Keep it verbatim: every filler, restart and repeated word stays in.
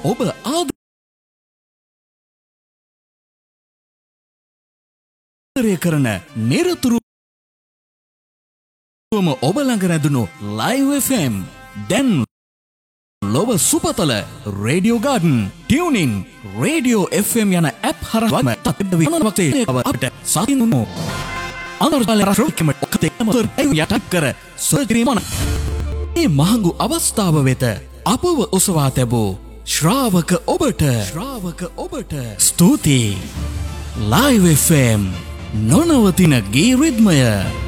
ඔබ ආදරය කරන නිරතුරුවම ඔබ ළඟ රැඳුණු ලයිව් එෆ් එම් දැන් ලොව සුපතල radio garden tuning radio F M යන ඇප් හරහාම තත්ත්ව විනවතේ අපට සාතිනුනෝ අන්තර්ජාල රාශියකම ඔක්කතේ මොතර යට කර සර්ජරිමන මේ මහඟු අවස්ථාව වෙත අපව ඔසවා තැබූ ශ්‍රාවක ඔබට ශ්‍රාවක ඔබට ස්තුතියි ලයිව් එෆ් එම් නොනවතින ගී රිද්මය